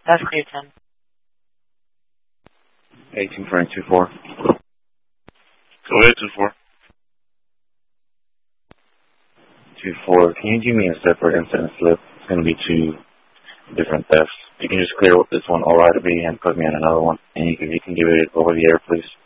That's clear 10. 18 for 24. Go ahead, 24. 24, can you give me a separate incident slip? It's going to be 2 different thefts. You can just clear this one all right to me and put me on another one. And you can give it over the air, please.